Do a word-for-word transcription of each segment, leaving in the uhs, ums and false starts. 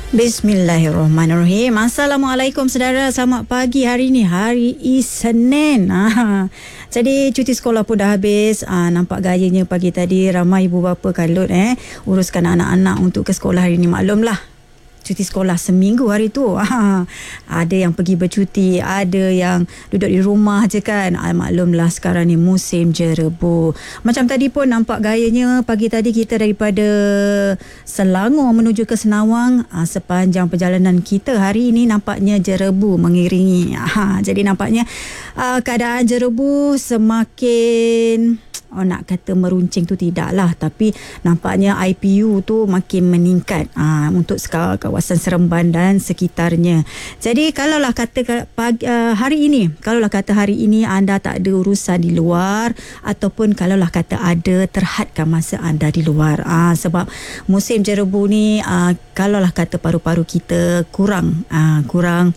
Bismillahirrahmanirrahim. Assalamualaikum saudara. Selamat pagi. Hari ini hari Isnin. Ah. Jadi cuti sekolah pun dah habis. Ah, nampak gayanya pagi tadi ramai ibu bapa kalut eh uruskan anak-anak untuk ke sekolah hari ini. Maklumlah, cuti sekolah seminggu hari tu. Ha, ada yang pergi bercuti, ada yang duduk di rumah je kan. Ha, maklumlah sekarang ni musim jerebu. Macam tadi pun nampak gayanya pagi tadi kita daripada Selangor menuju ke Senawang. Ha, sepanjang perjalanan kita hari ini nampaknya jerebu mengiringi. Ha, jadi nampaknya uh, keadaan jerebu semakin... Oh, nak kata meruncing tu tidaklah, tapi nampaknya I P U tu makin meningkat aa, untuk kawasan Seremban dan sekitarnya. Jadi kalaulah kata pagi, uh, hari ini, kalaulah kata hari ini anda tak ada urusan di luar, ataupun kalaulah kata ada, terhadkan masa anda di luar. Aa, sebab musim jerebu ni, aa, kalaulah kata paru-paru kita kurang, aa, kurang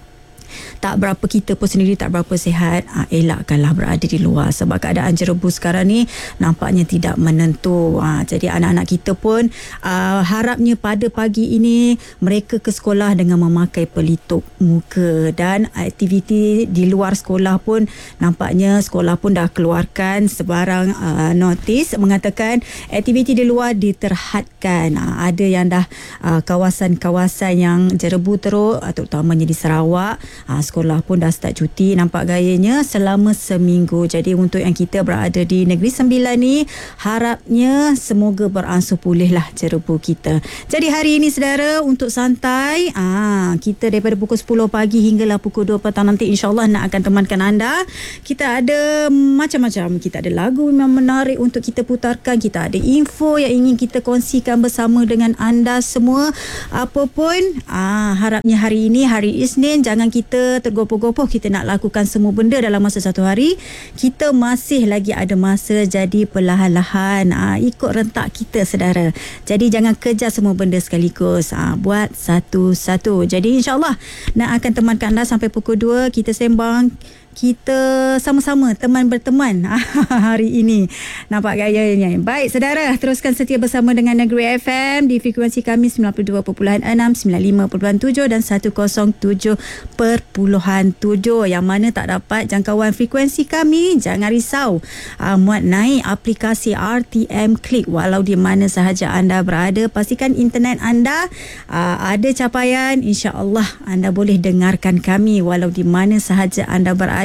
tak berapa, kita pun sendiri tak berapa sihat, ha, elakkanlah berada di luar sebab keadaan jerebu sekarang ni nampaknya tidak menentu. Ha, jadi anak-anak kita pun uh, harapnya pada pagi ini mereka ke sekolah dengan memakai pelitup muka, dan aktiviti di luar sekolah pun nampaknya sekolah pun dah keluarkan sebarang uh, notis mengatakan aktiviti di luar diterhadkan. Ha, ada yang dah uh, kawasan-kawasan yang jerebu teruk, terutamanya di Sarawak. Ha, sekolah pun dah start cuti nampak gayanya selama seminggu. Jadi untuk yang kita berada di Negeri Sembilan ni, harapnya semoga beransur pulih lah jerebu kita. Jadi hari ini saudara, untuk santai, ah kita daripada pukul sepuluh pagi hinggalah pukul dua petang nanti insyaAllah nak akan temankan anda. Kita ada macam-macam, kita ada lagu yang menarik untuk kita putarkan, kita ada info yang ingin kita kongsikan bersama dengan anda semua. Apapun, ah harapnya hari ini hari Isnin jangan kita kita tergopoh-gopoh kita nak lakukan semua benda dalam masa satu hari. Kita masih lagi ada masa, jadi perlahan-lahan aa, ikut rentak kita saudara. Jadi jangan kejar semua benda sekaligus, aa, buat satu-satu. Jadi insyaAllah nak akan temankan anda sampai pukul dua. Kita sembang, kita sama-sama teman berteman hari ini. Nampak gayanya. Baik saudara, teruskan setia bersama dengan Negeri F M di frekuensi kami sembilan puluh dua perpuluhan enam, sembilan puluh lima perpuluhan tujuh dan seratus tujuh perpuluhan tujuh. Yang mana tak dapat jangkauan frekuensi kami, jangan risau. Uh, muat naik aplikasi R T M Click walau di mana sahaja anda berada. Pastikan internet anda uh, ada capaian. InsyaAllah anda boleh dengarkan kami walau di mana sahaja anda berada.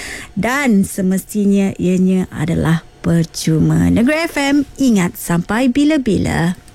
Dan semestinya ianya adalah percuma. Negeri F M, ingat sampai bila-bila.